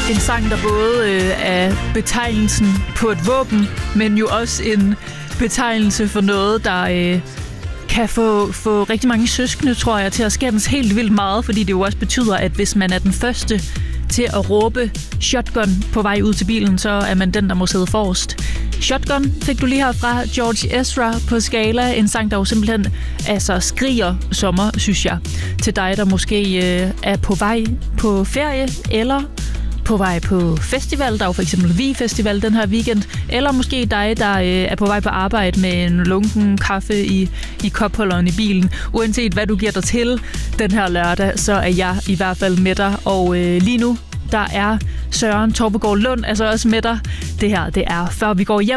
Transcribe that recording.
En sang, der både er betegnelsen på et våben, men jo også en betegnelse for noget, der kan få rigtig mange søskende, tror jeg, til at skændes helt vildt meget, fordi det jo også betyder, at hvis man er den første til at råbe shotgun på vej ud til bilen, så er man den, der må sidde forrest. Shotgun fik du lige her fra George Ezra på Scala. En sang, der jo simpelthen skriger sommer, synes jeg. Til dig, der måske er på vej på ferie, eller på vej på festival. Der er jo for eksempel Vi Festival den her weekend. Eller måske dig, der er på vej på arbejde med en lunken kaffe i kopholderen i bilen. Uanset hvad du giver dig til den her lørdag, så er jeg i hvert fald med dig. Og lige nu, der er Søren Torpegaard Lund altså også med dig. Det her, det er Før vi går hjem.